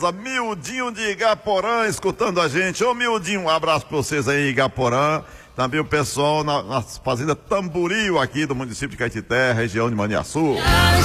beleza, Mildinho de Igaporã escutando a gente. Ô Mildinho, um abraço pra vocês aí em Igaporã. Também o pessoal na fazenda Tamboril aqui do município de Caetité, região de Maniaçu.